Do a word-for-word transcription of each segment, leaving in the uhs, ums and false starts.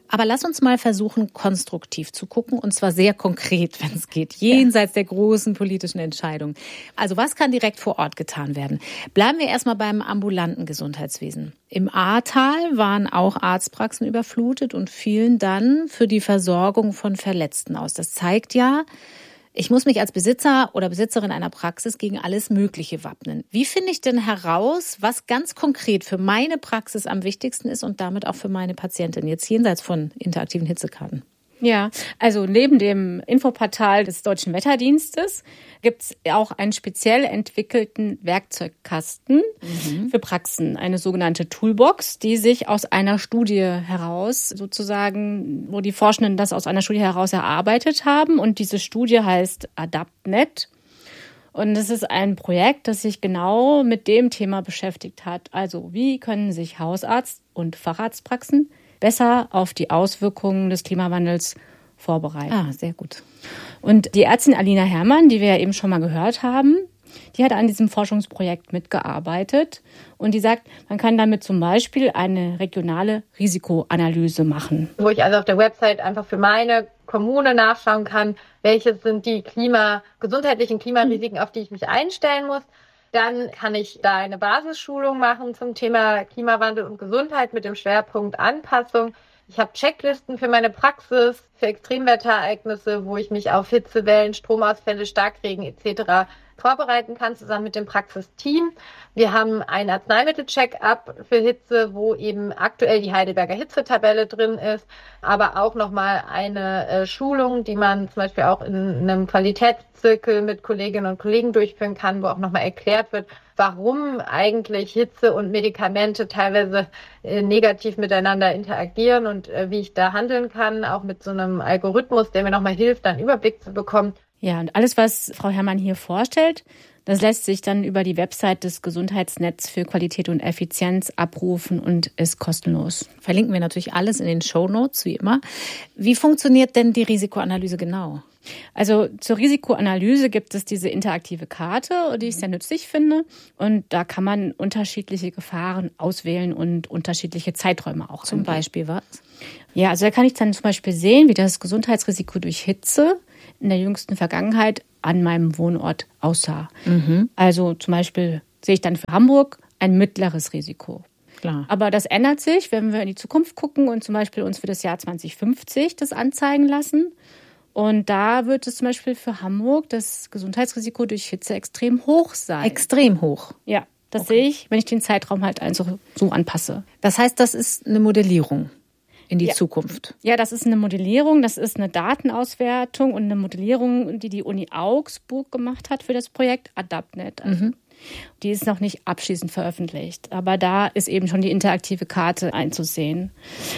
Aber lass uns mal versuchen, konstruktiv zu gucken, und zwar sehr konkret, wenn es geht, jenseits der großen politischen Entscheidungen. Also was kann direkt vor Ort getan werden? Bleiben wir erstmal beim ambulanten Gesundheitswesen. Im Ahrtal waren auch Arztpraxen überflutet und fielen dann für die Versorgung von Verletzten aus. Das zeigt ja, ich muss mich als Besitzer oder Besitzerin einer Praxis gegen alles Mögliche wappnen. Wie finde ich denn heraus, was ganz konkret für meine Praxis am wichtigsten ist und damit auch für meine Patientin, jetzt jenseits von interaktiven Hitzekarten? Ja, also neben dem Infoportal des Deutschen Wetterdienstes gibt es auch einen speziell entwickelten Werkzeugkasten mhm. für Praxen, eine sogenannte Toolbox, die sich aus einer Studie heraus sozusagen, wo die Forschenden das aus einer Studie heraus erarbeitet haben. Und diese Studie heißt AdaptNet. Und es ist ein Projekt, das sich genau mit dem Thema beschäftigt hat. Also wie können sich Hausarzt- und Facharztpraxen besser auf die Auswirkungen des Klimawandels vorbereiten. Ah, sehr gut. Und die Ärztin Alina Herrmann, die wir ja eben schon mal gehört haben, die hat an diesem Forschungsprojekt mitgearbeitet. Und die sagt, man kann damit zum Beispiel eine regionale Risikoanalyse machen. Wo ich also auf der Website einfach für meine Kommune nachschauen kann, welche sind die Klima, gesundheitlichen Klimarisiken, auf die ich mich einstellen muss. Dann kann ich da eine Basisschulung machen zum Thema Klimawandel und Gesundheit mit dem Schwerpunkt Anpassung. Ich habe Checklisten für meine Praxis, für Extremwetterereignisse, wo ich mich auf Hitzewellen, Stromausfälle, Starkregen et cetera vorbereiten kann, zusammen mit dem Praxisteam. Wir haben einen Arzneimittel-Check-up für Hitze, wo eben aktuell die Heidelberger Hitzetabelle drin ist, aber auch nochmal eine äh, Schulung, die man zum Beispiel auch in einem Qualitätszirkel mit Kolleginnen und Kollegen durchführen kann, wo auch nochmal erklärt wird, warum eigentlich Hitze und Medikamente teilweise äh, negativ miteinander interagieren und äh, wie ich da handeln kann, auch mit so einem Algorithmus, der mir nochmal hilft, einen Überblick zu bekommen. Ja, und alles, was Frau Herrmann hier vorstellt, das lässt sich dann über die Website des Gesundheitsnetz für Qualität und Effizienz abrufen und ist kostenlos. Verlinken wir natürlich alles in den Shownotes, wie immer. Wie funktioniert denn die Risikoanalyse genau? Also zur Risikoanalyse gibt es diese interaktive Karte, die ich sehr nützlich finde. Und da kann man unterschiedliche Gefahren auswählen und unterschiedliche Zeiträume auch Zum angeben. Beispiel was? Ja, also da kann ich dann zum Beispiel sehen, wie das Gesundheitsrisiko durch Hitze in der jüngsten Vergangenheit an meinem Wohnort aussah. Mhm. Also zum Beispiel sehe ich dann für Hamburg ein mittleres Risiko. Klar. Aber das ändert sich, wenn wir in die Zukunft gucken und zum Beispiel uns für das Jahr zwanzig fünfzig das anzeigen lassen. Und da wird es zum Beispiel für Hamburg das Gesundheitsrisiko durch Hitze extrem hoch sein. Extrem hoch? Ja, das okay. sehe ich, wenn ich den Zeitraum halt so, so anpasse. Das heißt, das ist eine Modellierung in die ja. Zukunft? Ja, das ist eine Modellierung, das ist eine Datenauswertung und eine Modellierung, die die Uni Augsburg gemacht hat für das Projekt AdaptNet. Also mhm. Die ist noch nicht abschließend veröffentlicht, aber da ist eben schon die interaktive Karte einzusehen.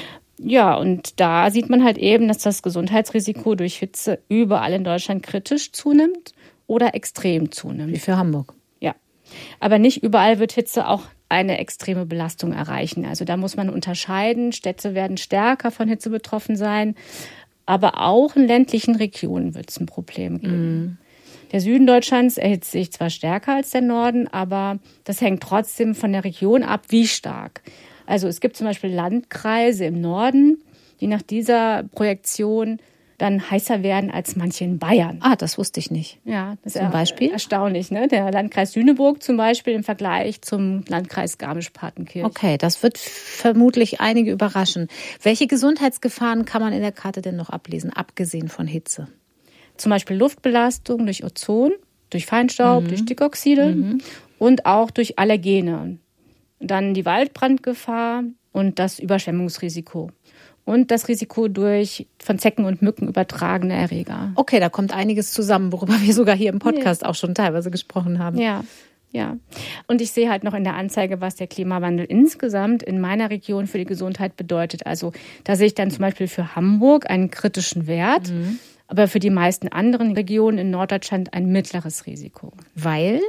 Ja, und da sieht man halt eben, dass das Gesundheitsrisiko durch Hitze überall in Deutschland kritisch zunimmt oder extrem zunimmt. Wie für Hamburg. Ja, aber nicht überall wird Hitze auch eine extreme Belastung erreichen. Also da muss man unterscheiden. Städte werden stärker von Hitze betroffen sein, aber auch in ländlichen Regionen wird es ein Problem geben. Mm. Der Süden Deutschlands erhitzt sich zwar stärker als der Norden, aber das hängt trotzdem von der Region ab, wie stark. Also es gibt zum Beispiel Landkreise im Norden, die nach dieser Projektion dann heißer werden als manche in Bayern. Ah, das wusste ich nicht. Ja, das ist zum Beispiel erstaunlich, ne? Der Landkreis Lüneburg zum Beispiel im Vergleich zum Landkreis Garmisch-Partenkirchen. Okay, das wird vermutlich einige überraschen. Welche Gesundheitsgefahren kann man in der Karte denn noch ablesen, abgesehen von Hitze? Zum Beispiel Luftbelastung durch Ozon, durch Feinstaub, mhm. durch Stickoxide mhm. und auch durch Allergene. Dann die Waldbrandgefahr und das Überschwemmungsrisiko. Und das Risiko durch von Zecken und Mücken übertragene Erreger. Okay, da kommt einiges zusammen, worüber wir sogar hier im Podcast ja. auch schon teilweise gesprochen haben. Ja, ja. Und ich sehe halt noch in der Anzeige, was der Klimawandel insgesamt in meiner Region für die Gesundheit bedeutet. Also da sehe ich dann zum Beispiel für Hamburg einen kritischen Wert, mhm. aber für die meisten anderen Regionen in Norddeutschland ein mittleres Risiko. Weil?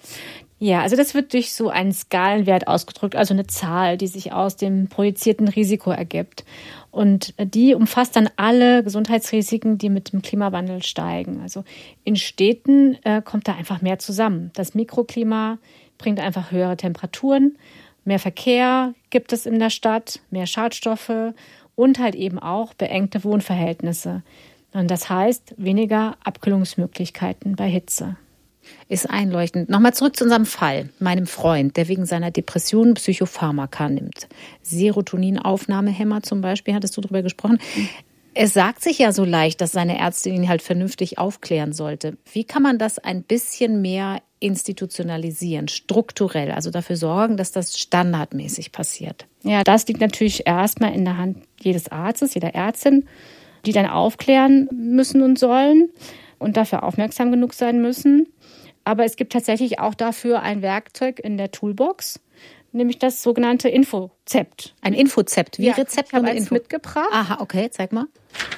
Ja, also das wird durch so einen Skalenwert ausgedrückt, also eine Zahl, die sich aus dem projizierten Risiko ergibt. Und die umfasst dann alle Gesundheitsrisiken, die mit dem Klimawandel steigen. Also in Städten äh, kommt da einfach mehr zusammen. Das Mikroklima bringt einfach höhere Temperaturen, mehr Verkehr gibt es in der Stadt, mehr Schadstoffe und halt eben auch beengte Wohnverhältnisse. Und das heißt weniger Abkühlungsmöglichkeiten bei Hitze. Ist einleuchtend. Nochmal zurück zu unserem Fall. Meinem Freund, der wegen seiner Depression Psychopharmaka nimmt. Serotoninaufnahmehemmer zum Beispiel, hattest du darüber gesprochen. Es sagt sich ja so leicht, dass seine Ärztin ihn halt vernünftig aufklären sollte. Wie kann man das ein bisschen mehr institutionalisieren, strukturell, also dafür sorgen, dass das standardmäßig passiert? Ja, das liegt natürlich erstmal in der Hand jedes Arztes, jeder Ärztin, die dann aufklären müssen und sollen und dafür aufmerksam genug sein müssen. Aber es gibt tatsächlich auch dafür ein Werkzeug in der Toolbox, nämlich das sogenannte Infozept. Ein Infozept, wie ja, Rezept ich habe und eins Info mitgebracht. Aha, okay, zeig mal.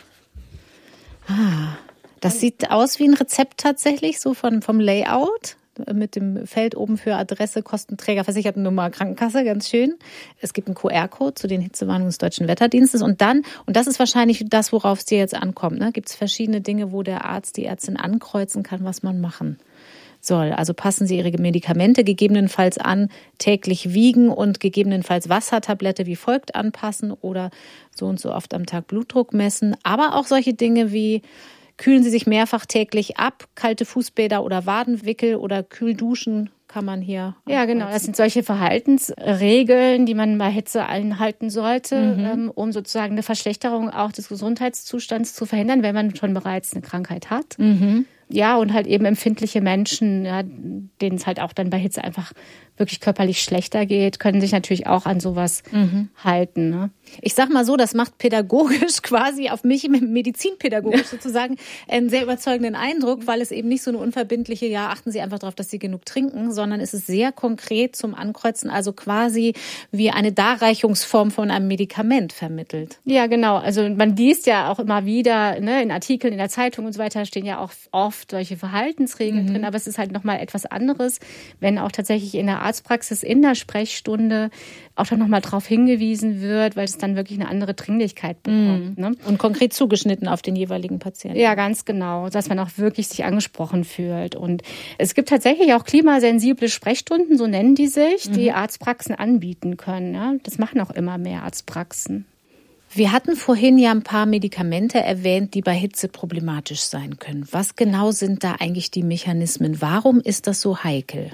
Ah, das sieht aus wie ein Rezept tatsächlich, so von, vom Layout. Mit dem Feld oben für Adresse, Kostenträger, Versichertennummer, Krankenkasse, ganz schön. Es gibt einen Q R-Code zu den Hitzewarnungen des Deutschen Wetterdienstes. Und dann, und das ist wahrscheinlich das, worauf es dir jetzt ankommt, ne, gibt es verschiedene Dinge, wo der Arzt, die Ärztin ankreuzen kann, was man machen soll. Also passen Sie Ihre Medikamente gegebenenfalls an, täglich wiegen und gegebenenfalls Wassertablette wie folgt anpassen oder so und so oft am Tag Blutdruck messen. Aber auch solche Dinge wie: Kühlen Sie sich mehrfach täglich ab, kalte Fußbäder oder Wadenwickel oder kühl duschen kann man hier. Ja, genau. Das sind solche Verhaltensregeln, die man bei Hitze einhalten sollte, mhm. ähm, um sozusagen eine Verschlechterung auch des Gesundheitszustands zu verhindern, wenn man schon bereits eine Krankheit hat. Mhm. Ja, und halt eben empfindliche Menschen, ja, denen es halt auch dann bei Hitze einfach wirklich körperlich schlechter geht, können sich natürlich auch an sowas mhm. halten. Ne? Ich sag mal so, das macht pädagogisch quasi auf mich, medizinpädagogisch sozusagen, einen sehr überzeugenden Eindruck, weil es eben nicht so eine unverbindliche, ja, achten Sie einfach darauf, dass Sie genug trinken, sondern es ist sehr konkret zum Ankreuzen, also quasi wie eine Darreichungsform von einem Medikament vermittelt. Ja, genau. Also man liest ja auch immer wieder, ne, in Artikeln in der Zeitung und so weiter stehen ja auch oft solche Verhaltensregeln mhm. drin, aber es ist halt nochmal etwas anderes, wenn auch tatsächlich in der Arztpraxis in der Sprechstunde auch dann nochmal drauf hingewiesen wird, weil es dann wirklich eine andere Dringlichkeit bekommt. Mhm. Ne? Und konkret zugeschnitten auf den jeweiligen Patienten. Ja, ganz genau, dass man auch wirklich sich angesprochen fühlt. Und es gibt tatsächlich auch klimasensible Sprechstunden, so nennen die sich, mhm. die Arztpraxen anbieten können. Ja? Das machen auch immer mehr Arztpraxen. Wir hatten vorhin ja ein paar Medikamente erwähnt, die bei Hitze problematisch sein können. Was genau sind da eigentlich die Mechanismen? Warum ist das so heikel?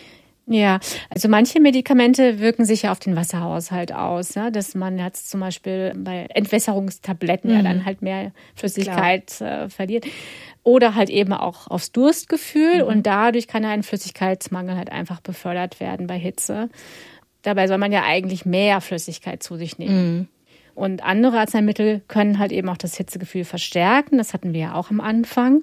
Ja, also manche Medikamente wirken sich ja auf den Wasserhaushalt aus, ja, dass man jetzt zum Beispiel bei Entwässerungstabletten mhm. ja dann halt mehr Flüssigkeit äh, verliert. Oder halt eben auch aufs Durstgefühl mhm. und dadurch kann ein Flüssigkeitsmangel halt einfach befördert werden bei Hitze. Dabei soll man ja eigentlich mehr Flüssigkeit zu sich nehmen. Mhm. Und andere Arzneimittel können halt eben auch das Hitzegefühl verstärken. Das hatten wir ja auch am Anfang.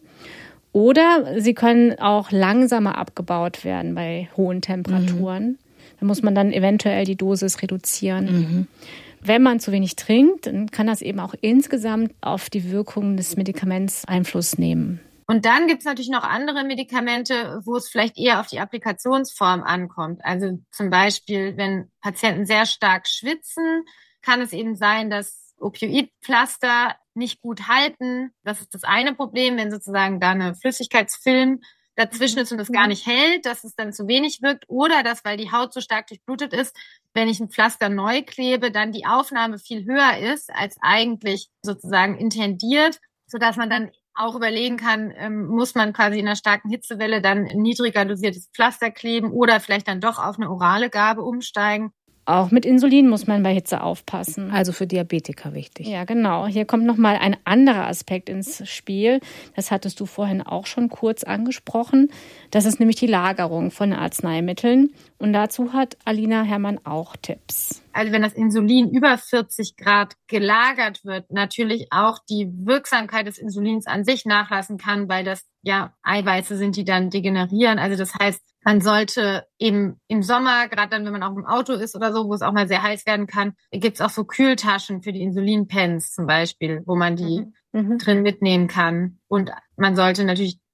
Oder sie können auch langsamer abgebaut werden bei hohen Temperaturen. Mhm. Da muss man dann eventuell die Dosis reduzieren. Mhm. Wenn man zu wenig trinkt, dann kann das eben auch insgesamt auf die Wirkung des Medikaments Einfluss nehmen. Und dann gibt es natürlich noch andere Medikamente, wo es vielleicht eher auf die Applikationsform ankommt. Also zum Beispiel, wenn Patienten sehr stark schwitzen, kann es eben sein, dass Opioidpflaster nicht gut halten. Das ist das eine Problem, wenn sozusagen da eine Flüssigkeitsfilm dazwischen ist und es gar nicht hält, dass es dann zu wenig wirkt. Oder dass, weil die Haut so stark durchblutet ist, wenn ich ein Pflaster neu klebe, dann die Aufnahme viel höher ist, als eigentlich sozusagen intendiert, sodass man dann auch überlegen kann, ähm, muss man quasi in einer starken Hitzewelle dann ein niedriger dosiertes Pflaster kleben oder vielleicht dann doch auf eine orale Gabe umsteigen. Auch mit Insulin muss man bei Hitze aufpassen. Also für Diabetiker wichtig. Ja, genau. Hier kommt nochmal ein anderer Aspekt ins Spiel. Das hattest du vorhin auch schon kurz angesprochen. Das ist nämlich die Lagerung von Arzneimitteln. Und dazu hat Alina Herrmann auch Tipps. Also wenn das Insulin über vierzig Grad gelagert wird, natürlich auch die Wirksamkeit des Insulins an sich nachlassen kann, weil das ja Eiweiße sind, die dann degenerieren. Also das heißt, man sollte eben im Sommer, gerade dann, wenn man auch im Auto ist oder so, wo es auch mal sehr heiß werden kann, gibt es auch so Kühltaschen für die Insulinpens zum Beispiel, wo man die mhm. drin mitnehmen kann. Und man sollte natürlich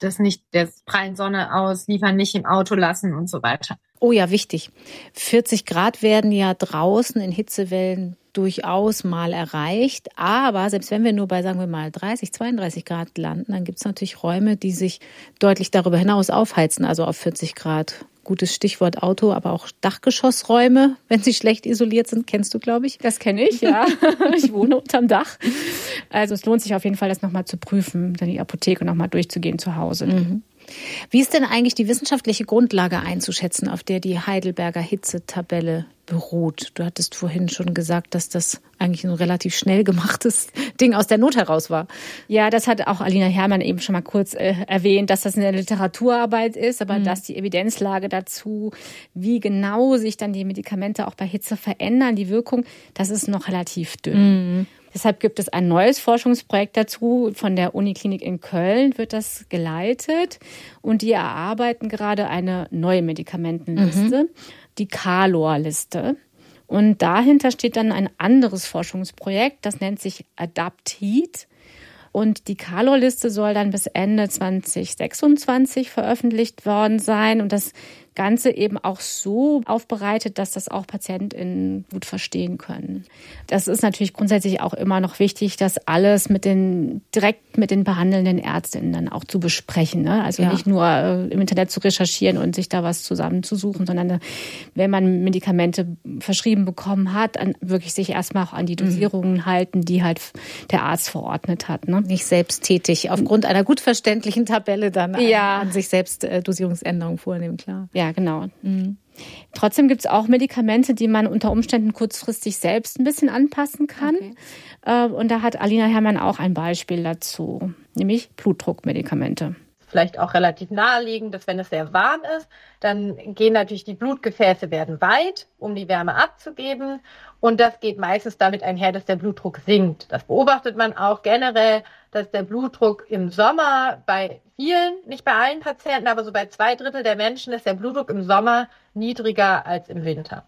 das nicht der prallen Sonne ausliefern, nicht im Auto lassen und so weiter. Oh ja, wichtig. vierzig Grad werden ja draußen in Hitzewellen durchaus mal erreicht. Aber selbst wenn wir nur bei, sagen wir mal, dreißig, zweiunddreißig Grad landen, dann gibt es natürlich Räume, die sich deutlich darüber hinaus aufheizen, also auf vierzig Grad. Gutes Stichwort Auto, aber auch Dachgeschossräume, wenn sie schlecht isoliert sind, kennst du, glaube ich. Das kenne ich, ja. Ich wohne unterm Dach. Also es lohnt sich auf jeden Fall, das nochmal zu prüfen, dann die Apotheke nochmal durchzugehen zu Hause. Mhm. Wie ist denn eigentlich die wissenschaftliche Grundlage einzuschätzen, auf der die Heidelberger Hitzetabelle beruht? Du hattest vorhin schon gesagt, dass das eigentlich ein relativ schnell gemachtes Ding aus der Not heraus war. Ja, das hat auch Alina Herrmann eben schon mal kurz äh, erwähnt, dass das eine Literaturarbeit ist, aber mhm. dass die Evidenzlage dazu, wie genau sich dann die Medikamente auch bei Hitze verändern, die Wirkung, das ist noch relativ dünn. Mhm. Deshalb gibt es ein neues Forschungsprojekt dazu. Von der Uniklinik in Köln wird das geleitet. Und die erarbeiten gerade eine neue Medikamentenliste, mhm. die Calor-Liste. Und dahinter steht dann ein anderes Forschungsprojekt, das nennt sich ADAPT-Heat. Und die Calor-Liste soll dann bis Ende zwanzig sechsundzwanzig veröffentlicht worden sein. Und das Ganze eben auch so aufbereitet, dass das auch PatientInnen gut verstehen können. Das ist natürlich grundsätzlich auch immer noch wichtig, das alles mit den, direkt mit den behandelnden Ärztinnen dann auch zu besprechen. Ne? Also ja. nicht nur äh, im Internet zu recherchieren und sich da was zusammenzusuchen, sondern äh, wenn man Medikamente verschrieben bekommen hat, dann wirklich sich erstmal auch an die Dosierungen mhm. halten, die halt der Arzt verordnet hat. Ne? Nicht selbsttätig, aufgrund einer gut verständlichen Tabelle dann ja. an, an sich selbst äh, Dosierungsänderungen vornehmen, klar. Ja, genau. Mhm. Trotzdem gibt es auch Medikamente, die man unter Umständen kurzfristig selbst ein bisschen anpassen kann. Okay. Und da hat Alina Herrmann auch ein Beispiel dazu, nämlich Blutdruckmedikamente. Vielleicht auch relativ naheliegend, dass wenn es sehr warm ist, dann gehen natürlich die Blutgefäße werden weit, um die Wärme abzugeben. Und das geht meistens damit einher, dass der Blutdruck sinkt. Das beobachtet man auch generell, dass der Blutdruck im Sommer bei vielen, nicht bei allen Patienten, aber so bei zwei Drittel der Menschen ist der Blutdruck im Sommer niedriger als im Winter.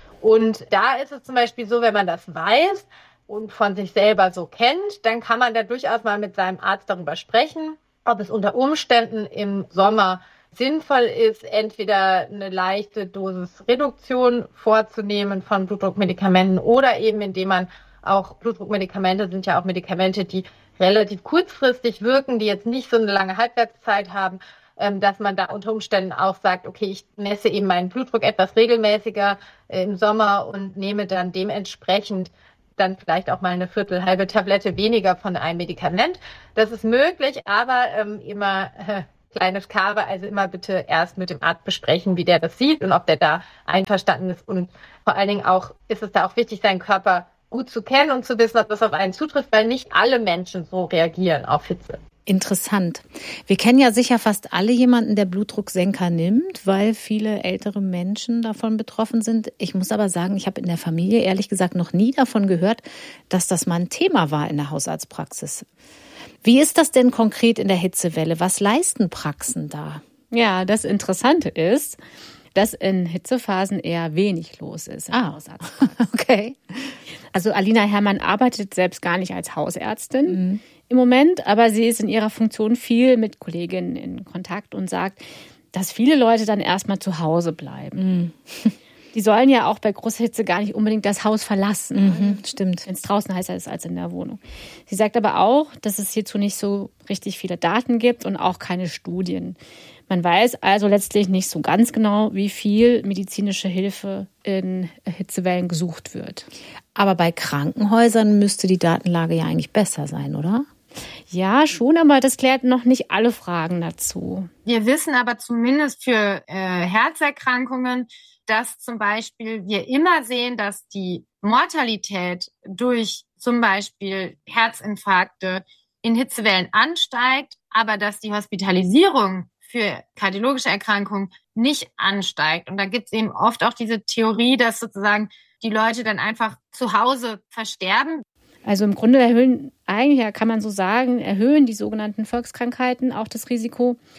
Und da ist es zum Beispiel so, wenn man das weiß und von sich selber so kennt, dann kann man da durchaus mal mit seinem Arzt darüber sprechen, ob es unter Umständen im Sommer sinnvoll ist, entweder eine leichte Dosisreduktion vorzunehmen von Blutdruckmedikamenten oder eben indem man auch, Blutdruckmedikamente sind ja auch Medikamente, die relativ kurzfristig wirken, die jetzt nicht so eine lange Halbwertszeit haben, dass man da unter Umständen auch sagt, okay, ich messe eben meinen Blutdruck etwas regelmäßiger im Sommer und nehme dann dementsprechend dann vielleicht auch mal eine Viertel, halbe Tablette weniger von einem Medikament. Das ist möglich, aber ähm, immer äh, kleines Kabe, also immer bitte erst mit dem Arzt besprechen, wie der das sieht und ob der da einverstanden ist. Und vor allen Dingen auch ist es da auch wichtig, seinen Körper gut zu kennen und zu wissen, ob das auf einen zutrifft, weil nicht alle Menschen so reagieren auf Hitze. Interessant. Wir kennen ja sicher fast alle jemanden, der Blutdrucksenker nimmt, weil viele ältere Menschen davon betroffen sind. Ich muss aber sagen, ich habe in der Familie ehrlich gesagt noch nie davon gehört, dass das mal ein Thema war in der Hausarztpraxis. Wie ist das denn konkret in der Hitzewelle? Was leisten Praxen da? Ja, das Interessante ist, dass in Hitzephasen eher wenig los ist in der Hausarztpraxis. Okay. Also Alina Herrmann arbeitet selbst gar nicht als Hausärztin mhm. im Moment, aber sie ist in ihrer Funktion viel mit Kolleginnen in Kontakt und sagt, dass viele Leute dann erstmal zu Hause bleiben. Mhm. Die sollen ja auch bei großer Hitze gar nicht unbedingt das Haus verlassen. Mhm, stimmt. Wenn es draußen heißer ist als in der Wohnung. Sie sagt aber auch, dass es hierzu nicht so richtig viele Daten gibt und auch keine Studien. Man weiß also letztlich nicht so ganz genau, wie viel medizinische Hilfe in Hitzewellen gesucht wird. Aber bei Krankenhäusern müsste die Datenlage ja eigentlich besser sein, oder? Ja, schon, aber das klärt noch nicht alle Fragen dazu. Wir wissen aber zumindest für äh, Herzerkrankungen, dass zum Beispiel wir immer sehen, dass die Mortalität durch zum Beispiel Herzinfarkte in Hitzewellen ansteigt, aber dass die Hospitalisierung für kardiologische Erkrankungen nicht ansteigt. Und da gibt es eben oft auch diese Theorie, dass sozusagen die Leute dann einfach zu Hause versterben. Also im Grunde erhöhen, eigentlich kann man so sagen, erhöhen die sogenannten Volkskrankheiten auch das Risiko.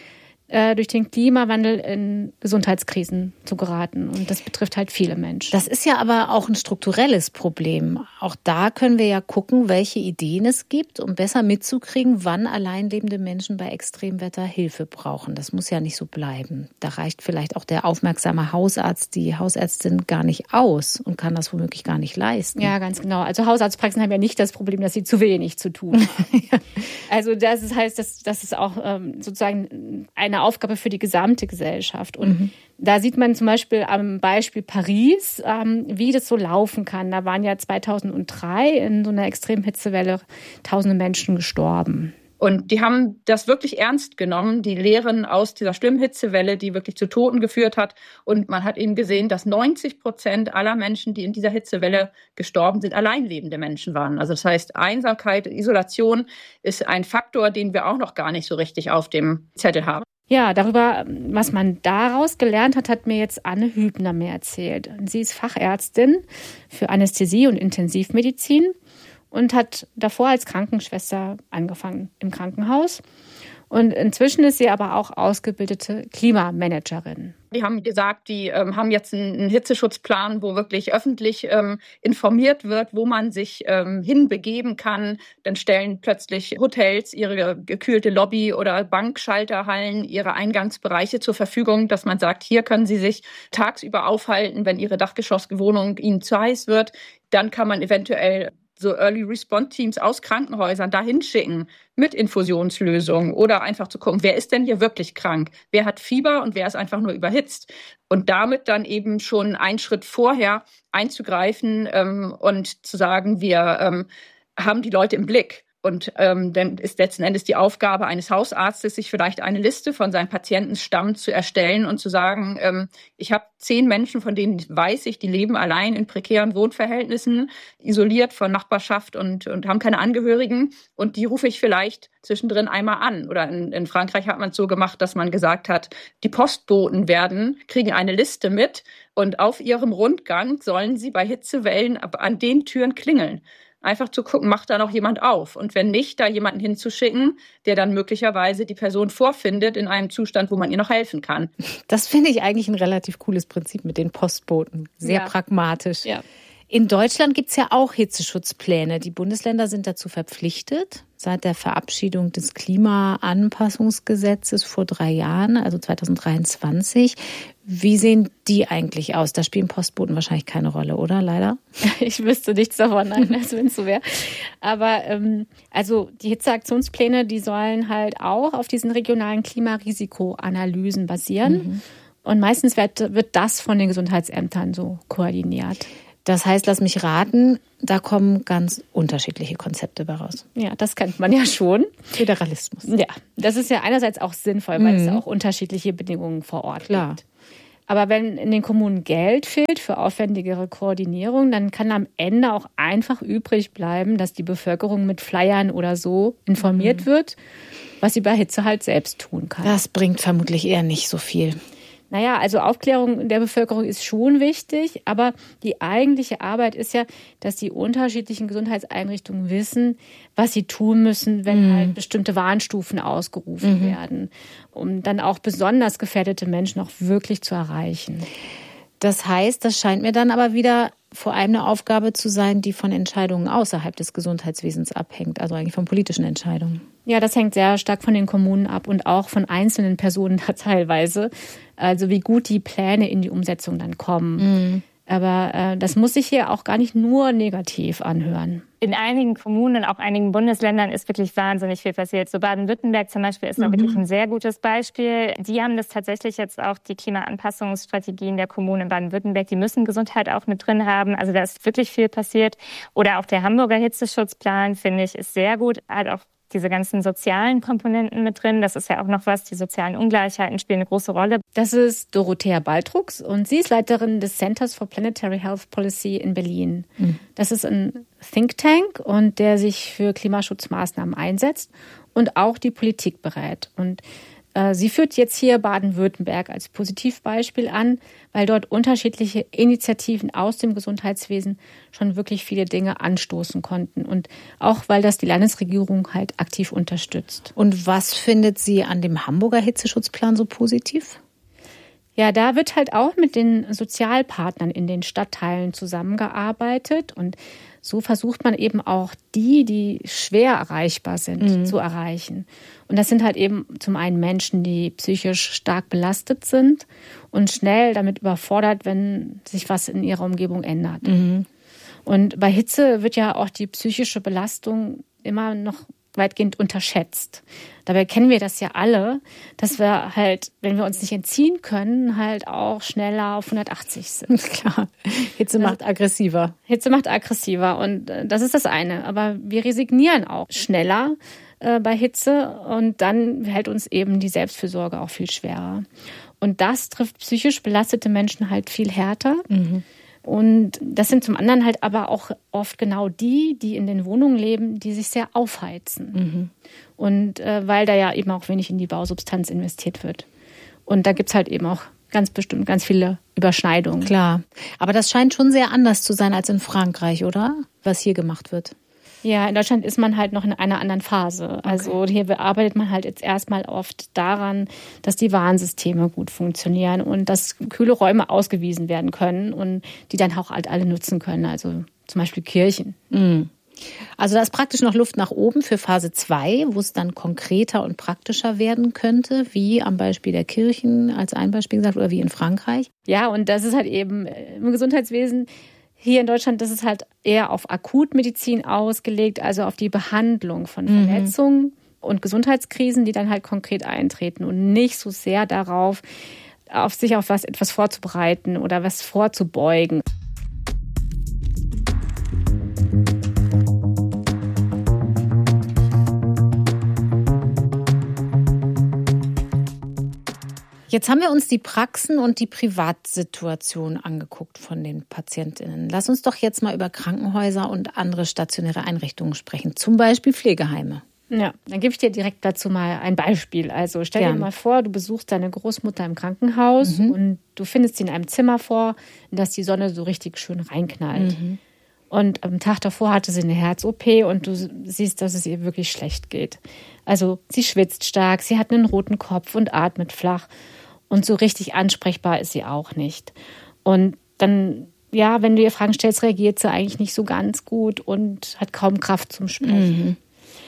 äh, durch den Klimawandel in Gesundheitskrisen zu geraten. Und das betrifft halt viele Menschen. Das ist ja aber auch ein strukturelles Problem. Auch da können wir ja gucken, welche Ideen es gibt, um besser mitzukriegen, wann alleinlebende Menschen bei Extremwetter Hilfe brauchen. Das muss ja nicht so bleiben. Da reicht vielleicht auch der aufmerksame Hausarzt, die Hausärztin gar nicht aus und kann das womöglich gar nicht leisten. Ja, ganz genau. Also Hausarztpraxen haben ja nicht das Problem, dass sie zu wenig zu tun haben. Ja. Also das ist, heißt, dass das ist auch ähm, sozusagen eine Aufgabe für die gesamte Gesellschaft. Und mhm. da sieht man zum Beispiel am Beispiel Paris, ähm, wie das so laufen kann. Da waren ja zweitausenddrei in so einer extremen Hitzewelle tausende Menschen gestorben. Und die haben das wirklich ernst genommen, die Lehren aus dieser schlimmen Hitzewelle, die wirklich zu Toten geführt hat. Und man hat eben gesehen, dass neunzig Prozent aller Menschen, die in dieser Hitzewelle gestorben sind, alleinlebende Menschen waren. Also das heißt, Einsamkeit, Isolation ist ein Faktor, den wir auch noch gar nicht so richtig auf dem Zettel haben. Ja, darüber, was man daraus gelernt hat, hat mir jetzt Anne Hübner mehr erzählt. Sie ist Fachärztin für Anästhesie und Intensivmedizin und hat davor als Krankenschwester angefangen im Krankenhaus. Und inzwischen ist sie aber auch ausgebildete Klimamanagerin. Die haben gesagt, die ähm, haben jetzt einen, einen Hitzeschutzplan, wo wirklich öffentlich ähm, informiert wird, wo man sich ähm, hinbegeben kann. Dann stellen plötzlich Hotels ihre gekühlte Lobby oder Bankschalterhallen, ihre Eingangsbereiche zur Verfügung, dass man sagt, hier können Sie sich tagsüber aufhalten, wenn Ihre Dachgeschosswohnung Ihnen zu heiß wird. Dann kann man eventuell so Early Response Teams aus Krankenhäusern dahin schicken mit Infusionslösungen oder einfach zu gucken, wer ist denn hier wirklich krank? Wer hat Fieber und wer ist einfach nur überhitzt? Und damit dann eben schon einen Schritt vorher einzugreifen ähm, und zu sagen, wir ähm, haben die Leute im Blick. Und ähm, dann ist letzten Endes die Aufgabe eines Hausarztes, sich vielleicht eine Liste von seinem Patientenstamm zu erstellen und zu sagen, ähm, ich habe zehn Menschen, von denen weiß ich, die leben allein in prekären Wohnverhältnissen, isoliert von Nachbarschaft und, und haben keine Angehörigen. Und die rufe ich vielleicht zwischendrin einmal an. Oder in, in Frankreich hat man es so gemacht, dass man gesagt hat, die Postboten werden, kriegen eine Liste mit und auf ihrem Rundgang sollen sie bei Hitzewellen an den Türen klingeln. Einfach zu gucken, macht da noch jemand auf? Und wenn nicht, da jemanden hinzuschicken, der dann möglicherweise die Person vorfindet in einem Zustand, wo man ihr noch helfen kann. Das finde ich eigentlich ein relativ cooles Prinzip mit den Postboten. Sehr ja. pragmatisch. Ja. In Deutschland gibt es ja auch Hitzeschutzpläne. Die Bundesländer sind dazu verpflichtet. Seit der Verabschiedung des Klimaanpassungsgesetzes vor drei Jahren, also zweitausenddreiundzwanzig. Wie sehen die eigentlich aus? Da spielen Postboten wahrscheinlich keine Rolle, oder? Leider? Ich wüsste nichts davon, nein, als wenn es so wäre. Aber ähm, also die Hitzeaktionspläne, die sollen halt auch auf diesen regionalen Klimarisikoanalysen basieren. Mhm. Und meistens wird, wird das von den Gesundheitsämtern so koordiniert. Das heißt, lass mich raten, da kommen ganz unterschiedliche Konzepte daraus. Ja, das kennt man ja schon. Föderalismus. Ja, das ist ja einerseits auch sinnvoll, weil mhm. es ja auch unterschiedliche Bedingungen vor Ort Klar. gibt. Aber wenn in den Kommunen Geld fehlt für aufwendigere Koordinierung, dann kann am Ende auch einfach übrig bleiben, dass die Bevölkerung mit Flyern oder so informiert mhm. wird, was sie bei Hitze halt selbst tun kann. Das bringt vermutlich eher nicht so viel. Naja, also Aufklärung der Bevölkerung ist schon wichtig, aber die eigentliche Arbeit ist ja, dass die unterschiedlichen Gesundheitseinrichtungen wissen, was sie tun müssen, wenn mhm. halt bestimmte Warnstufen ausgerufen mhm. werden, um dann auch besonders gefährdete Menschen auch wirklich zu erreichen. Das heißt, das scheint mir dann aber wieder vor allem eine Aufgabe zu sein, die von Entscheidungen außerhalb des Gesundheitswesens abhängt, also eigentlich von politischen Entscheidungen. Ja, das hängt sehr stark von den Kommunen ab und auch von einzelnen Personen da teilweise. Also wie gut die Pläne in die Umsetzung dann kommen. Mhm. Aber äh, das muss sich hier auch gar nicht nur negativ anhören. In einigen Kommunen, auch einigen Bundesländern ist wirklich wahnsinnig viel passiert. So Baden-Württemberg zum Beispiel ist mhm. da wirklich ein sehr gutes Beispiel. Die haben das tatsächlich jetzt auch, die Klimaanpassungsstrategien der Kommunen in Baden-Württemberg, die müssen Gesundheit auch mit drin haben. Also da ist wirklich viel passiert. Oder auch der Hamburger Hitzeschutzplan, finde ich, ist sehr gut. Hat auch diese ganzen sozialen Komponenten mit drin. Das ist ja auch noch was. Die sozialen Ungleichheiten spielen eine große Rolle. Das ist Dorothea Baltrux und sie ist Leiterin des Centers for Planetary Health Policy in Berlin. Mhm. Das ist ein Think Tank und der sich für Klimaschutzmaßnahmen einsetzt und auch die Politik berät. Und Sie führt jetzt hier Baden-Württemberg als Positivbeispiel an, weil dort unterschiedliche Initiativen aus dem Gesundheitswesen schon wirklich viele Dinge anstoßen konnten. Und auch, weil das die Landesregierung halt aktiv unterstützt. Und was findet sie an dem Hamburger Hitzeschutzplan so positiv? Ja, da wird halt auch mit den Sozialpartnern in den Stadtteilen zusammengearbeitet. Und so versucht man eben auch die, die schwer erreichbar sind, mhm. zu erreichen. Und das sind halt eben zum einen Menschen, die psychisch stark belastet sind und schnell damit überfordert, wenn sich was in ihrer Umgebung ändert. Mhm. Und bei Hitze wird ja auch die psychische Belastung immer noch weitgehend unterschätzt. Dabei kennen wir das ja alle, dass wir halt, wenn wir uns nicht entziehen können, halt auch schneller auf hundertachtzig sind. Klar, Hitze das, macht aggressiver. Hitze macht aggressiver und das ist das eine. Aber wir resignieren auch schneller äh, bei Hitze und dann hält uns eben die Selbstfürsorge auch viel schwerer. Und das trifft psychisch belastete Menschen halt viel härter. Mhm. Und das sind zum anderen halt aber auch oft genau die, die in den Wohnungen leben, die sich sehr aufheizen. Mhm. Und äh, weil da ja eben auch wenig in die Bausubstanz investiert wird. Und da gibt's halt eben auch ganz bestimmt ganz viele Überschneidungen. Klar, aber das scheint schon sehr anders zu sein als in Frankreich, oder? Was hier gemacht wird. Ja, in Deutschland ist man halt noch in einer anderen Phase. Also okay. Hier arbeitet man halt jetzt erstmal oft daran, dass die Warnsysteme gut funktionieren und dass kühle Räume ausgewiesen werden können und die dann auch halt alle nutzen können. Also zum Beispiel Kirchen. Mhm. Also da ist praktisch noch Luft nach oben für Phase zwei, wo es dann konkreter und praktischer werden könnte, wie am Beispiel der Kirchen als ein Beispiel gesagt oder wie in Frankreich. Ja, und das ist halt eben im Gesundheitswesen hier in Deutschland, das ist halt eher auf Akutmedizin ausgelegt, also auf die Behandlung von Verletzungen mhm. und Gesundheitskrisen, die dann halt konkret eintreten und nicht so sehr darauf, auf sich auf was etwas vorzubereiten oder was vorzubeugen. Jetzt haben wir uns die Praxen und die Privatsituation angeguckt von den PatientInnen. Lass uns doch jetzt mal über Krankenhäuser und andere stationäre Einrichtungen sprechen, zum Beispiel Pflegeheime. Ja, dann gebe ich dir direkt dazu mal ein Beispiel. Also stell Gern. dir mal vor, du besuchst deine Großmutter im Krankenhaus mhm. und du findest sie in einem Zimmer vor, in das die Sonne so richtig schön reinknallt. Mhm. Und am Tag davor hatte sie eine Herz-O P und du siehst, dass es ihr wirklich schlecht geht. Also sie schwitzt stark, sie hat einen roten Kopf und atmet flach. Und so richtig ansprechbar ist sie auch nicht. Und dann, ja, wenn du ihr Fragen stellst, reagiert sie eigentlich nicht so ganz gut und hat kaum Kraft zum Sprechen. Mhm.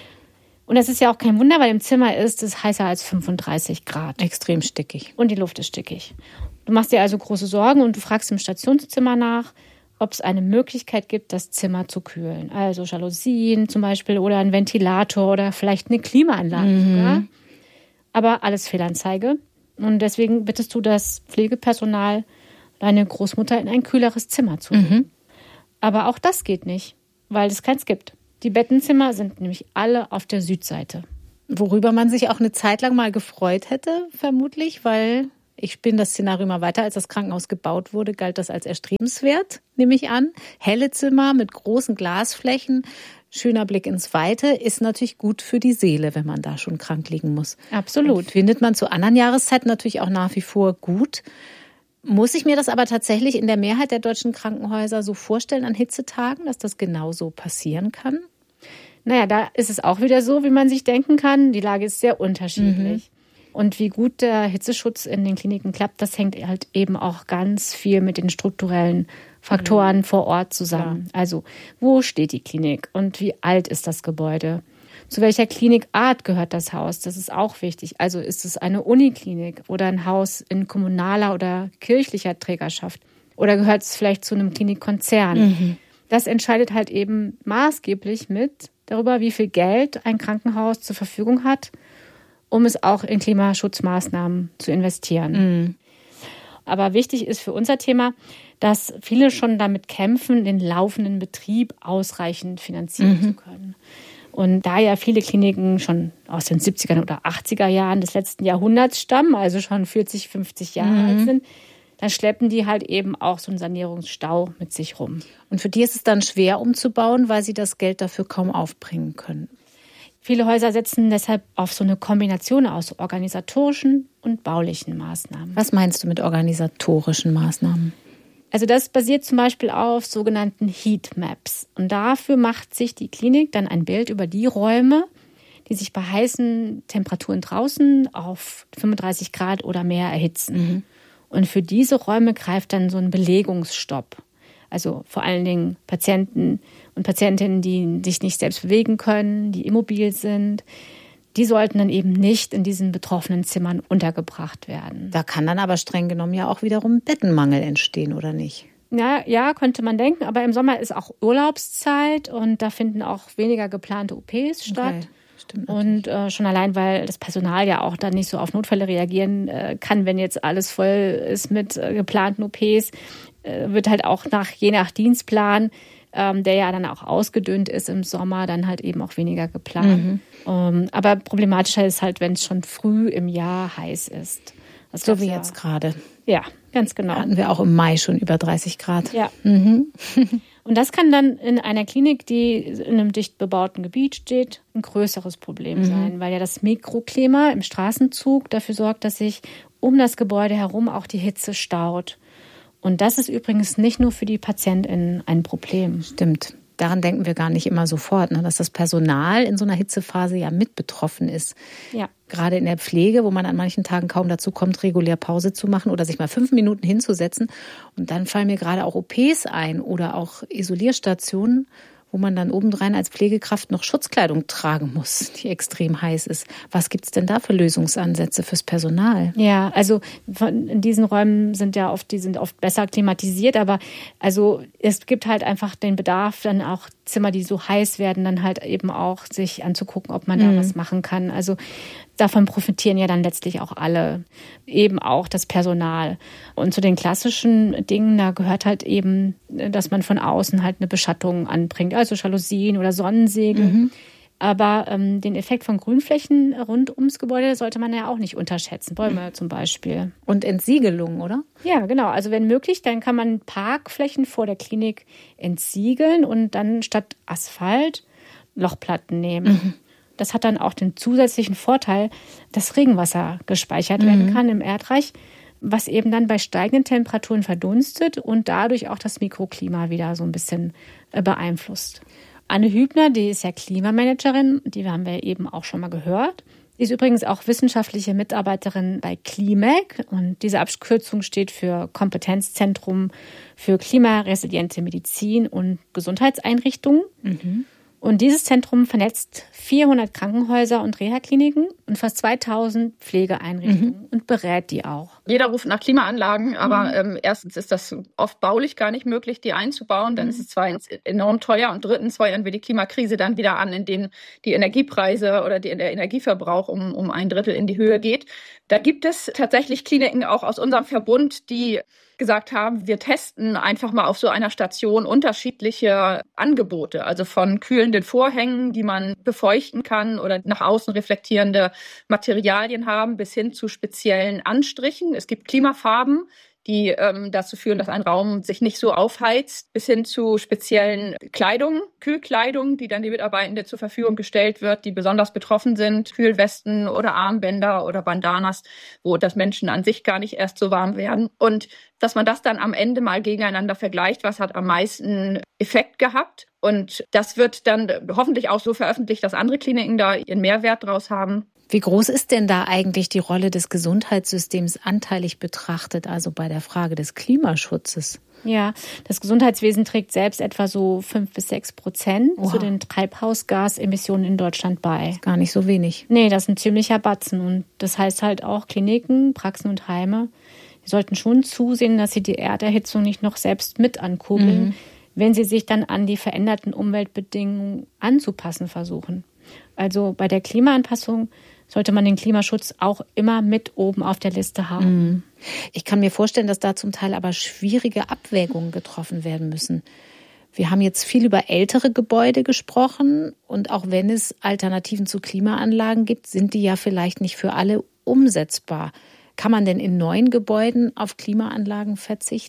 Und das ist ja auch kein Wunder, weil im Zimmer ist es heißer als fünfunddreißig Grad. Extrem stickig. Und die Luft ist stickig. Du machst dir also große Sorgen und du fragst im Stationszimmer nach, ob es eine Möglichkeit gibt, das Zimmer zu kühlen. Also Jalousien zum Beispiel oder ein Ventilator oder vielleicht eine Klimaanlage mhm. sogar. Aber alles Fehlanzeige. Und deswegen bittest du das Pflegepersonal, deine Großmutter in ein kühleres Zimmer zu bringen. Mhm. Aber auch das geht nicht, weil es keins gibt. Die Bettenzimmer sind nämlich alle auf der Südseite. Worüber man sich auch eine Zeit lang mal gefreut hätte, vermutlich, weil ich spinne das Szenario mal weiter. Als das Krankenhaus gebaut wurde, galt das als erstrebenswert, nehme ich an. Helle Zimmer mit großen Glasflächen, schöner Blick ins Weite, ist natürlich gut für die Seele, wenn man da schon krank liegen muss. Absolut. Und findet man zu anderen Jahreszeiten natürlich auch nach wie vor gut. Muss ich mir das aber tatsächlich in der Mehrheit der deutschen Krankenhäuser so vorstellen an Hitzetagen, dass das genauso passieren kann? Naja, da ist es auch wieder so, wie man sich denken kann. Die Lage ist sehr unterschiedlich. Mhm. Und wie gut der Hitzeschutz in den Kliniken klappt, das hängt halt eben auch ganz viel mit den strukturellen Faktoren mhm. vor Ort zusammen. Ja. Also, wo steht die Klinik und wie alt ist das Gebäude? Zu welcher Klinikart gehört das Haus? Das ist auch wichtig. Also ist es eine Uniklinik oder ein Haus in kommunaler oder kirchlicher Trägerschaft? Oder gehört es vielleicht zu einem Klinikkonzern? Mhm. Das entscheidet halt eben maßgeblich mit darüber, wie viel Geld ein Krankenhaus zur Verfügung hat, um es auch in Klimaschutzmaßnahmen zu investieren. Mhm. Aber wichtig ist für unser Thema, dass viele schon damit kämpfen, den laufenden Betrieb ausreichend finanzieren mhm. zu können. Und da ja viele Kliniken schon aus den siebziger oder achtziger Jahren des letzten Jahrhunderts stammen, also schon vierzig, fünfzig Jahre mhm. alt sind, dann schleppen die halt eben auch so einen Sanierungsstau mit sich rum. Und für die ist es dann schwer umzubauen, weil sie das Geld dafür kaum aufbringen können. Viele Häuser setzen deshalb auf so eine Kombination aus organisatorischen und baulichen Maßnahmen. Was meinst du mit organisatorischen Maßnahmen? Also das basiert zum Beispiel auf sogenannten Heatmaps. Und dafür macht sich die Klinik dann ein Bild über die Räume, die sich bei heißen Temperaturen draußen auf fünfunddreißig Grad oder mehr erhitzen. Mhm. Und für diese Räume greift dann so ein Belegungsstopp. Also vor allen Dingen Patienten und Patientinnen, die sich nicht selbst bewegen können, die immobil sind, die sollten dann eben nicht in diesen betroffenen Zimmern untergebracht werden. Da kann dann aber streng genommen ja auch wiederum Bettenmangel entstehen, oder nicht? Ja, ja, könnte man denken. Aber im Sommer ist auch Urlaubszeit und da finden auch weniger geplante O Ps statt. Okay. Stimmt, und äh, schon allein, weil das Personal ja auch dann nicht so auf Notfälle reagieren äh, kann, wenn jetzt alles voll ist mit äh, geplanten O Ps, äh, wird halt auch nach je nach Dienstplan, ähm, der ja dann auch ausgedünnt ist im Sommer, dann halt eben auch weniger geplant. Mhm. Ähm, aber problematischer ist halt, wenn es schon früh im Jahr heiß ist. Das so wie ja, jetzt gerade. Ja, ganz genau. Hatten wir auch im Mai schon über dreißig Grad. Ja. Mhm. Und das kann dann in einer Klinik, die in einem dicht bebauten Gebiet steht, ein größeres Problem mhm. sein, weil ja das Mikroklima im Straßenzug dafür sorgt, dass sich um das Gebäude herum auch die Hitze staut. Und das ist übrigens nicht nur für die PatientInnen ein Problem. Stimmt. Daran denken wir gar nicht immer sofort, ne, dass das Personal in so einer Hitzephase ja mit betroffen ist. Ja. Gerade in der Pflege, wo man an manchen Tagen kaum dazu kommt, regulär Pause zu machen oder sich mal fünf Minuten hinzusetzen. Und dann fallen mir gerade auch O Ps ein oder auch Isolierstationen, wo man dann obendrein als Pflegekraft noch Schutzkleidung tragen muss, die extrem heiß ist. Was gibt es denn da für Lösungsansätze fürs Personal? Ja, also in diesen Räumen sind ja oft, die sind oft besser klimatisiert, aber also es gibt halt einfach den Bedarf, dann auch Zimmer, die so heiß werden, dann halt eben auch sich anzugucken, ob man da mhm. was machen kann. Also davon profitieren ja dann letztlich auch alle, eben auch das Personal. Und zu den klassischen Dingen, da gehört halt eben, dass man von außen halt eine Beschattung anbringt, also Jalousien oder Sonnensegel. Mhm. Aber ähm, den Effekt von Grünflächen rund ums Gebäude sollte man ja auch nicht unterschätzen. Bäume zum Beispiel. Und Entsiegelung, oder? Ja, genau. Also wenn möglich, dann kann man Parkflächen vor der Klinik entsiegeln und dann statt Asphalt Lochplatten nehmen. Mhm. Das hat dann auch den zusätzlichen Vorteil, dass Regenwasser gespeichert mhm. werden kann im Erdreich, was eben dann bei steigenden Temperaturen verdunstet und dadurch auch das Mikroklima wieder so ein bisschen beeinflusst. Anne Hübner, die ist ja Klimamanagerin, die haben wir eben auch schon mal gehört. Sie ist übrigens auch wissenschaftliche Mitarbeiterin bei Klimec und diese Abkürzung steht für Kompetenzzentrum für klimaresiliente Medizin und Gesundheitseinrichtungen. Mhm. Und dieses Zentrum vernetzt vierhundert Krankenhäuser und Reha-Kliniken und fast zweitausend Pflegeeinrichtungen mhm. und berät die auch. Jeder ruft nach Klimaanlagen, aber mhm. ähm, erstens ist das oft baulich gar nicht möglich, die einzubauen. Dann mhm. ist es zweitens enorm teuer und drittens feuern wir die Klimakrise dann wieder an, indem die Energiepreise oder die, der Energieverbrauch um, um ein Drittel in die Höhe geht. Da gibt es tatsächlich Kliniken auch aus unserem Verbund, die gesagt haben, wir testen einfach mal auf so einer Station unterschiedliche Angebote, also von kühlenden Vorhängen, die man befeuchten kann oder nach außen reflektierende Materialien haben, bis hin zu speziellen Anstrichen. Es gibt Klimafarben, die ähm, dazu führen, dass ein Raum sich nicht so aufheizt, bis hin zu speziellen Kleidung, Kühlkleidung, die dann die Mitarbeitenden zur Verfügung gestellt wird, die besonders betroffen sind, Kühlwesten oder Armbänder oder Bandanas, wo das Menschen an sich gar nicht erst so warm werden. Und dass man das dann am Ende mal gegeneinander vergleicht, was hat am meisten Effekt gehabt. Und das wird dann hoffentlich auch so veröffentlicht, dass andere Kliniken da ihren Mehrwert draus haben. Wie groß ist denn da eigentlich die Rolle des Gesundheitssystems anteilig betrachtet, also bei der Frage des Klimaschutzes? Ja, das Gesundheitswesen trägt selbst etwa so fünf bis sechs Prozent Oha. zu den Treibhausgasemissionen in Deutschland bei. Gar nicht so wenig. Nee, das ist ein ziemlicher Batzen. Und das heißt halt auch Kliniken, Praxen und Heime, die sollten schon zusehen, dass sie die Erderhitzung nicht noch selbst mit ankurbeln, mhm. wenn sie sich dann an die veränderten Umweltbedingungen anzupassen versuchen. Also bei der Klimaanpassung sollte man den Klimaschutz auch immer mit oben auf der Liste haben. Ich kann mir vorstellen, dass da zum Teil aber schwierige Abwägungen getroffen werden müssen. Wir haben jetzt viel über ältere Gebäude gesprochen und auch wenn es Alternativen zu Klimaanlagen gibt, sind die ja vielleicht nicht für alle umsetzbar. Kann man denn in neuen Gebäuden auf Klimaanlagen verzichten?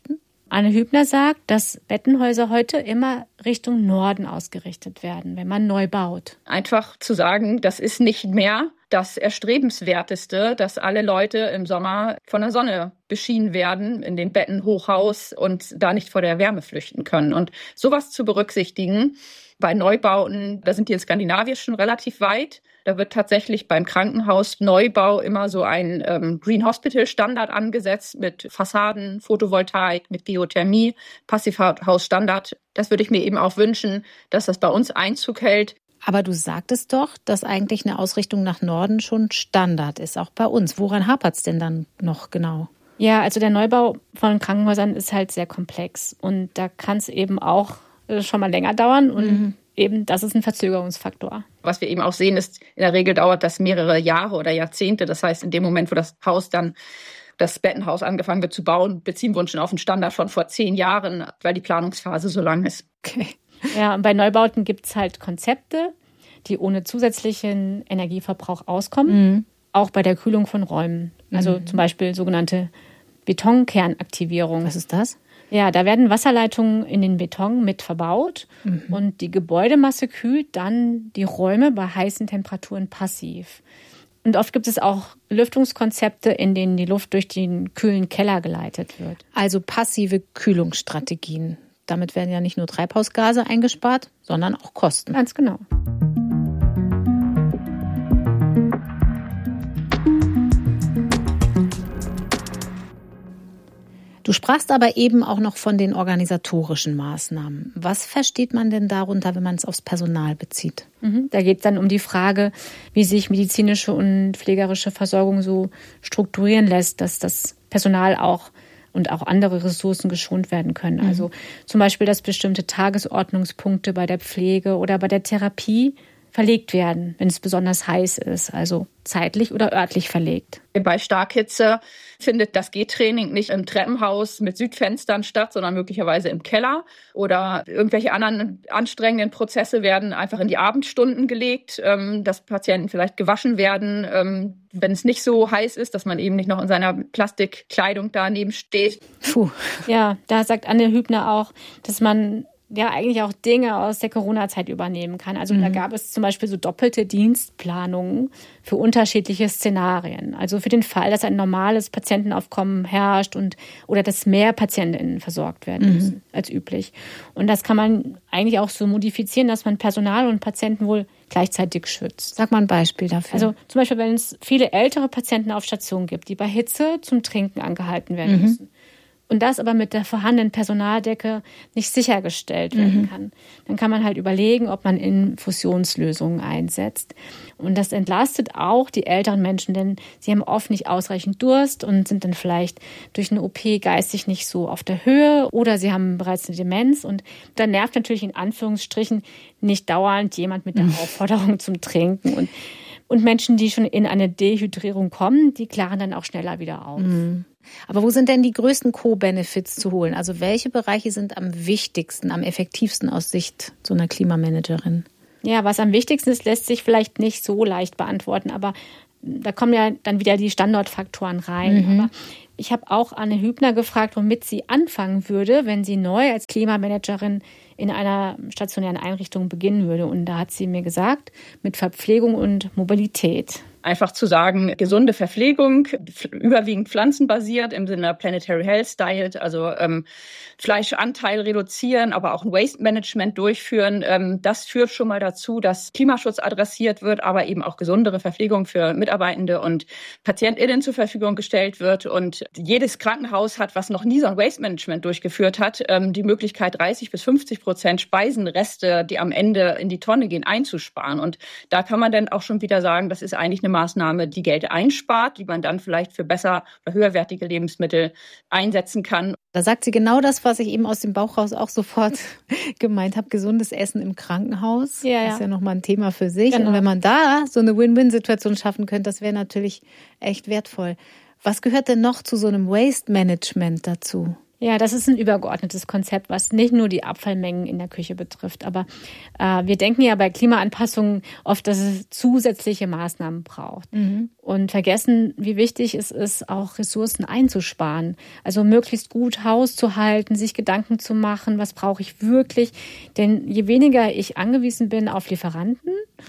Anne Hübner sagt, dass Bettenhäuser heute immer Richtung Norden ausgerichtet werden, wenn man neu baut. Einfach zu sagen, das ist nicht mehr das Erstrebenswerteste, dass alle Leute im Sommer von der Sonne beschienen werden, in den Betten Hochhaus und da nicht vor der Wärme flüchten können. Und sowas zu berücksichtigen bei Neubauten, da sind die in Skandinavien schon relativ weit. Da wird tatsächlich beim Krankenhausneubau immer so ein ähm, Green Hospital Standard angesetzt mit Fassaden, Photovoltaik, mit Geothermie, Passivhausstandard. Das würde ich mir eben auch wünschen, dass das bei uns Einzug hält. Aber du sagtest doch, dass eigentlich eine Ausrichtung nach Norden schon Standard ist, auch bei uns. Woran hapert es denn dann noch genau? Ja, also der Neubau von Krankenhäusern ist halt sehr komplex. Und da kann es eben auch schon mal länger dauern. Und mhm. eben, das ist ein Verzögerungsfaktor. Was wir eben auch sehen, ist, in der Regel dauert das mehrere Jahre oder Jahrzehnte. Das heißt, in dem Moment, wo das Haus dann, das Bettenhaus angefangen wird zu bauen, beziehen wir uns schon auf einen Standard von vor zehn Jahren, weil die Planungsphase so lang ist. Okay. Ja, und bei Neubauten gibt es halt Konzepte, die ohne zusätzlichen Energieverbrauch auskommen, mhm. auch bei der Kühlung von Räumen. Also mhm. zum Beispiel sogenannte Betonkernaktivierung. Was ist das? Ja, da werden Wasserleitungen in den Beton mit verbaut mhm. und die Gebäudemasse kühlt dann die Räume bei heißen Temperaturen passiv. Und oft gibt es auch Lüftungskonzepte, in denen die Luft durch den kühlen Keller geleitet wird. Also passive Kühlungsstrategien. Damit werden ja nicht nur Treibhausgase eingespart, sondern auch Kosten. Ganz genau. Du sprachst aber eben auch noch von den organisatorischen Maßnahmen. Was versteht man denn darunter, wenn man es aufs Personal bezieht? Mhm, da geht es dann um die Frage, wie sich medizinische und pflegerische Versorgung so strukturieren lässt, dass das Personal auch und auch andere Ressourcen geschont werden können. Mhm. Also zum Beispiel, dass bestimmte Tagesordnungspunkte bei der Pflege oder bei der Therapie verlegt werden, wenn es besonders heiß ist, also zeitlich oder örtlich verlegt. Bei Starkhitze findet das Gehtraining nicht im Treppenhaus mit Südfenstern statt, sondern möglicherweise im Keller. Oder irgendwelche anderen anstrengenden Prozesse werden einfach in die Abendstunden gelegt, dass Patienten vielleicht gewaschen werden, wenn es nicht so heiß ist, dass man eben nicht noch in seiner Plastikkleidung daneben steht. Puh. Ja, da sagt Anne Hübner auch, dass man ja eigentlich auch Dinge aus der Corona-Zeit übernehmen kann. Also mhm. da gab es zum Beispiel so doppelte Dienstplanungen für unterschiedliche Szenarien. Also für den Fall, dass ein normales Patientenaufkommen herrscht und oder dass mehr PatientInnen versorgt werden müssen mhm. als üblich. Und das kann man eigentlich auch so modifizieren, dass man Personal und Patienten wohl gleichzeitig schützt. Sag mal ein Beispiel dafür. Also zum Beispiel, wenn es viele ältere Patienten auf Stationen gibt, die bei Hitze zum Trinken angehalten werden mhm. müssen. Und das aber mit der vorhandenen Personaldecke nicht sichergestellt werden mhm. kann. Dann kann man halt überlegen, ob man Infusionslösungen einsetzt. Und das entlastet auch die älteren Menschen, denn sie haben oft nicht ausreichend Durst und sind dann vielleicht durch eine O P geistig nicht so auf der Höhe oder sie haben bereits eine Demenz. Und dann nervt natürlich in Anführungsstrichen nicht dauernd jemand mit der Aufforderung zum Trinken. Und, und Menschen, die schon in eine Dehydrierung kommen, die klaren dann auch schneller wieder auf. Mhm. Aber wo sind denn die größten Co-Benefits zu holen? Also welche Bereiche sind am wichtigsten, am effektivsten aus Sicht so einer Klimamanagerin? Ja, was am wichtigsten ist, lässt sich vielleicht nicht so leicht beantworten, aber da kommen ja dann wieder die Standortfaktoren rein. Mhm. Aber ich habe auch Anne Hübner gefragt, womit sie anfangen würde, wenn sie neu als Klimamanagerin in einer stationären Einrichtung beginnen würde. Und da hat sie mir gesagt, mit Verpflegung und Mobilität. Einfach zu sagen, gesunde Verpflegung, überwiegend pflanzenbasiert im Sinne Planetary Health Diet, also ähm, Fleischanteil reduzieren, aber auch ein Waste Management durchführen. Ähm, das führt schon mal dazu, dass Klimaschutz adressiert wird, aber eben auch gesundere Verpflegung für Mitarbeitende und PatientInnen zur Verfügung gestellt wird. Und jedes Krankenhaus hat, was noch nie so ein Waste Management durchgeführt hat, ähm, die Möglichkeit, dreißig bis fünfzig Prozent Speisenreste, die am Ende in die Tonne gehen, einzusparen. Und da kann man dann auch schon wieder sagen, das ist eigentlich eine Maßnahme, die Geld einspart, die man dann vielleicht für besser oder höherwertige Lebensmittel einsetzen kann. Da sagt sie genau das, was ich eben aus dem Bauch raus auch sofort gemeint habe, gesundes Essen im Krankenhaus. Ja, ja. Das ist ja nochmal ein Thema für sich. Genau. Und wenn man da so eine Win-Win-Situation schaffen könnte, das wäre natürlich echt wertvoll. Was gehört denn noch zu so einem Waste-Management dazu? Ja, das ist ein übergeordnetes Konzept, was nicht nur die Abfallmengen in der Küche betrifft. Aber äh, wir denken ja bei Klimaanpassungen oft, dass es zusätzliche Maßnahmen braucht. Mhm. Und vergessen, wie wichtig es ist, auch Ressourcen einzusparen. Also möglichst gut Haus zu halten, sich Gedanken zu machen, was brauche ich wirklich. Denn je weniger ich angewiesen bin auf Lieferanten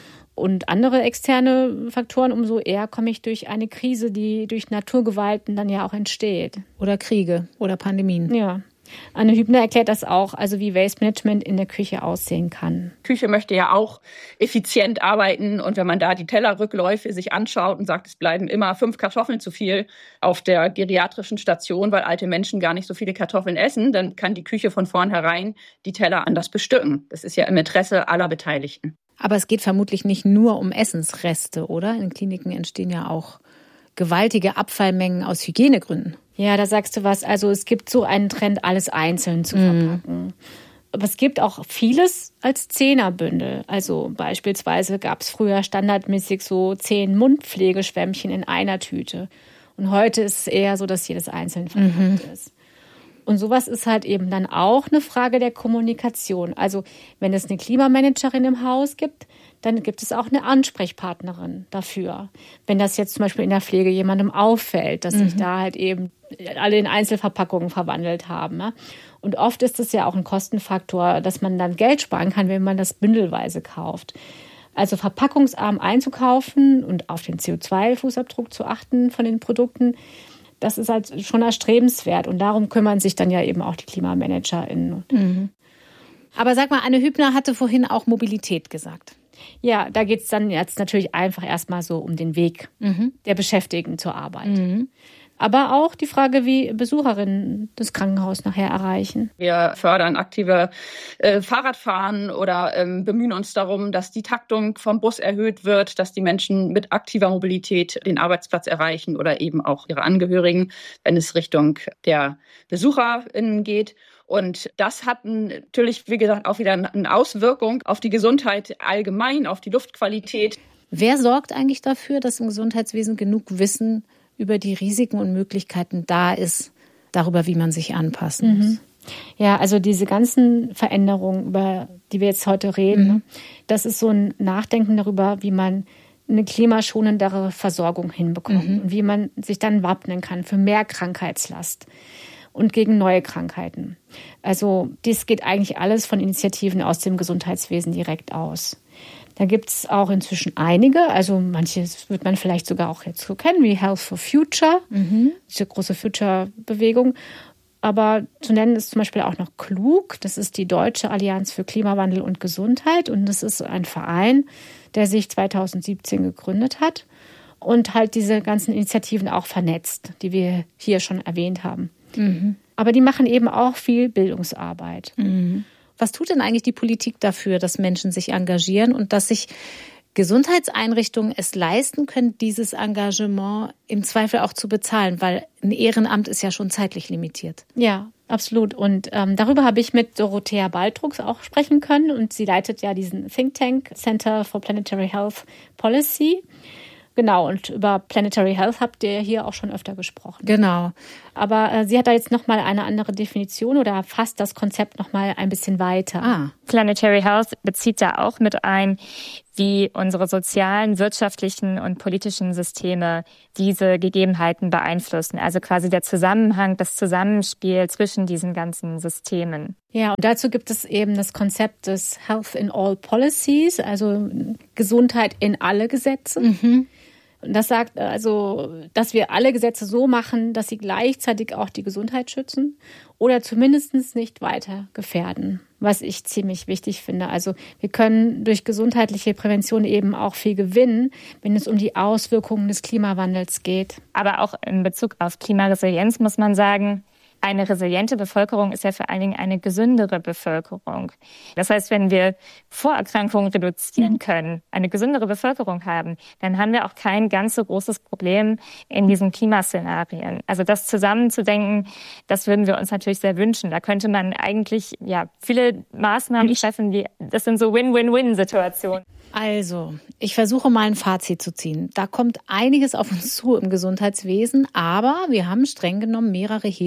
und andere externe Faktoren, umso eher komme ich durch eine Krise, die durch Naturgewalten dann ja auch entsteht. Oder Kriege oder Pandemien. Ja. Anne Hübner erklärt das auch, also wie Waste Management in der Küche aussehen kann. Küche möchte ja auch effizient arbeiten. Und wenn man da die Tellerrückläufe sich anschaut und sagt, es bleiben immer fünf Kartoffeln zu viel auf der geriatrischen Station, weil alte Menschen gar nicht so viele Kartoffeln essen, dann kann die Küche von vornherein die Teller anders bestücken. Das ist ja im Interesse aller Beteiligten. Aber es geht vermutlich nicht nur um Essensreste, oder? In Kliniken entstehen ja auch gewaltige Abfallmengen aus Hygienegründen. Ja, da sagst du was. Also es gibt so einen Trend, alles einzeln zu verpacken. Mm. Aber es gibt auch vieles als Zehnerbündel. Also beispielsweise gab es früher standardmäßig so zehn Mundpflegeschwämmchen in einer Tüte. Und heute ist es eher so, dass jedes einzeln verpackt mhm. ist. Und sowas ist halt eben dann auch eine Frage der Kommunikation. Also wenn es eine Klimamanagerin im Haus gibt, dann gibt es auch eine Ansprechpartnerin dafür. Wenn das jetzt zum Beispiel in der Pflege jemandem auffällt, dass sich mhm. da halt eben alle in Einzelverpackungen verwandelt haben. Und oft ist es ja auch ein Kostenfaktor, dass man dann Geld sparen kann, wenn man das bündelweise kauft. Also verpackungsarm einzukaufen und auf den C O zwei Fußabdruck zu achten von den Produkten, das ist halt schon erstrebenswert. Und darum kümmern sich dann ja eben auch die KlimamanagerInnen. Mhm. Aber sag mal, Anne Hübner hatte vorhin auch Mobilität gesagt. Ja, da geht es dann jetzt natürlich einfach erstmal so um den Weg mhm. der Beschäftigten zur Arbeit. Mhm. Aber auch die Frage, wie Besucherinnen das Krankenhaus nachher erreichen. Wir fördern aktive äh, Fahrradfahren oder ähm, bemühen uns darum, dass die Taktung vom Bus erhöht wird, dass die Menschen mit aktiver Mobilität den Arbeitsplatz erreichen oder eben auch ihre Angehörigen, wenn es Richtung der BesucherInnen geht. Und das hat natürlich, wie gesagt, auch wieder eine Auswirkung auf die Gesundheit allgemein, auf die Luftqualität. Wer sorgt eigentlich dafür, dass im Gesundheitswesen genug Wissen über die Risiken und Möglichkeiten da ist, darüber, wie man sich anpassen muss? Mhm. Ja, also diese ganzen Veränderungen, über die wir jetzt heute reden, mhm. das ist so ein Nachdenken darüber, wie man eine klimaschonendere Versorgung hinbekommt mhm. und wie man sich dann wappnen kann für mehr Krankheitslast und gegen neue Krankheiten. Also dies geht eigentlich alles von Initiativen aus dem Gesundheitswesen direkt aus. Da gibt es auch inzwischen einige, also manches wird man vielleicht sogar auch jetzt so kennen, wie Health for Future, mhm. diese große Future-Bewegung. Aber zu nennen ist zum Beispiel auch noch KLUG, das ist die Deutsche Allianz für Klimawandel und Gesundheit. Und das ist ein Verein, der sich zweitausendsiebzehn gegründet hat und halt diese ganzen Initiativen auch vernetzt, die wir hier schon erwähnt haben. Mhm. Aber die machen eben auch viel Bildungsarbeit. Mhm. Was tut denn eigentlich die Politik dafür, dass Menschen sich engagieren und dass sich Gesundheitseinrichtungen es leisten können, dieses Engagement im Zweifel auch zu bezahlen? Weil ein Ehrenamt ist ja schon zeitlich limitiert. Ja, absolut. Und ähm, darüber habe ich mit Dorothea Baltrux auch sprechen können. Und sie leitet ja diesen Think Tank Center for Planetary Health Policy. Genau, und über Planetary Health habt ihr hier auch schon öfter gesprochen. Genau. Aber äh, sie hat da jetzt nochmal eine andere Definition oder fasst das Konzept nochmal ein bisschen weiter. Ah. Planetary Health bezieht da auch mit ein, wie unsere sozialen, wirtschaftlichen und politischen Systeme diese Gegebenheiten beeinflussen. Also quasi der Zusammenhang, das Zusammenspiel zwischen diesen ganzen Systemen. Ja, und dazu gibt es eben das Konzept des Health in All Policies, also Gesundheit in alle Gesetze. Mhm. Und das sagt also, dass wir alle Gesetze so machen, dass sie gleichzeitig auch die Gesundheit schützen oder zumindest nicht weiter gefährden, was ich ziemlich wichtig finde. Also wir können durch gesundheitliche Prävention eben auch viel gewinnen, wenn es um die Auswirkungen des Klimawandels geht. Aber auch in Bezug auf Klimaresilienz muss man sagen, eine resiliente Bevölkerung ist ja vor allen Dingen eine gesündere Bevölkerung. Das heißt, wenn wir Vorerkrankungen reduzieren können, eine gesündere Bevölkerung haben, dann haben wir auch kein ganz so großes Problem in diesen Klimaszenarien. Also das zusammenzudenken, das würden wir uns natürlich sehr wünschen. Da könnte man eigentlich ja viele Maßnahmen treffen, die das sind so Win-Win-Win-Situationen. Also, ich versuche mal ein Fazit zu ziehen. Da kommt einiges auf uns zu im Gesundheitswesen, aber wir haben streng genommen mehrere Hebel, um das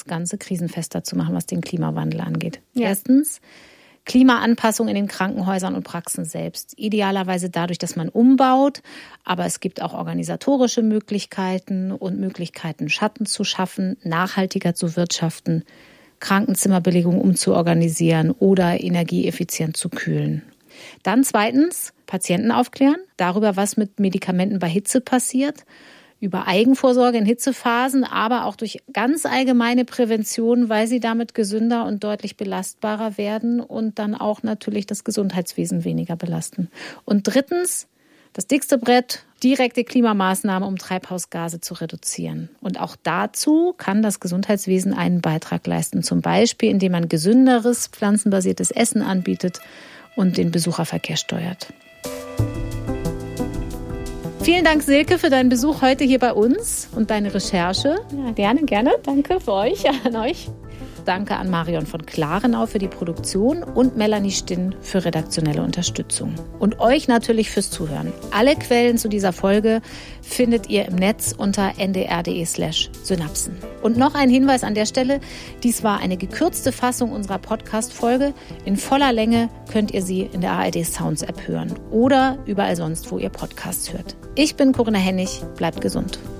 Ganze krisenfester zu machen, was den Klimawandel angeht. Ja. Erstens, Klimaanpassung in den Krankenhäusern und Praxen selbst. Idealerweise dadurch, dass man umbaut, aber es gibt auch organisatorische Möglichkeiten und Möglichkeiten, Schatten zu schaffen, nachhaltiger zu wirtschaften, Krankenzimmerbelegung umzuorganisieren oder energieeffizient zu kühlen. Dann zweitens, Patienten aufklären darüber, was mit Medikamenten bei Hitze passiert, über Eigenvorsorge in Hitzephasen, aber auch durch ganz allgemeine Prävention, weil sie damit gesünder und deutlich belastbarer werden und dann auch natürlich das Gesundheitswesen weniger belasten. Und drittens, das dickste Brett, direkte Klimamaßnahmen, um Treibhausgase zu reduzieren. Und auch dazu kann das Gesundheitswesen einen Beitrag leisten, zum Beispiel indem man gesünderes, pflanzenbasiertes Essen anbietet und den Besucherverkehr steuert. Vielen Dank, Silke, für deinen Besuch heute hier bei uns und deine Recherche. Ja, gerne, gerne. Danke für euch, an euch. Danke an Marion von Klarenau für die Produktion und Melanie Stinn für redaktionelle Unterstützung. Und euch natürlich fürs Zuhören. Alle Quellen zu dieser Folge findet ihr im Netz unter ndr.de slash synapsen. Und noch ein Hinweis an der Stelle. Dies war eine gekürzte Fassung unserer Podcast-Folge. In voller Länge könnt ihr sie in der A R D Sounds App hören oder überall sonst, wo ihr Podcasts hört. Ich bin Corinna Hennig. Bleibt gesund.